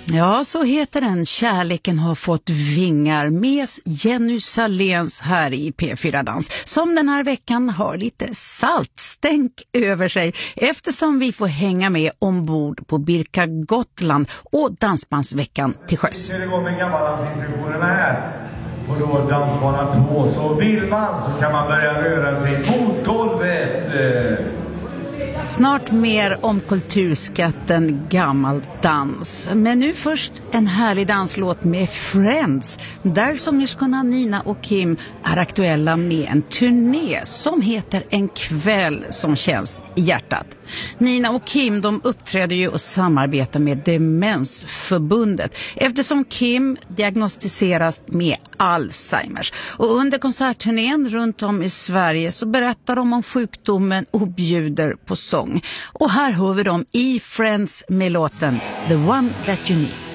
Ja, så heter den. Kärleken har fått vingar med Jenny Saléns här i P4 Dans. Som den här veckan har lite saltstänk över sig eftersom vi får hänga med ombord på Birka Gotland och Dansbandsveckan till sjöss. Nu går med gammaldansinstruktionerna här på då dansbana 2. Så vill man så kan man börja röra sig mot golvet. Snart mer om kulturskatten gammal dans. Men nu först en härlig danslåt med Friends. Där sångerskorna Nina och Kim är aktuella med en turné som heter En kväll som känns i hjärtat. Nina och Kim de uppträder ju och samarbetar med Demensförbundet eftersom Kim diagnostiseras med Alzheimers. Och under konsertturnén runt om i Sverige så berättar de om sjukdomen och bjuder på sång. Och här hör vi dem i Friends med låten The One That You Need.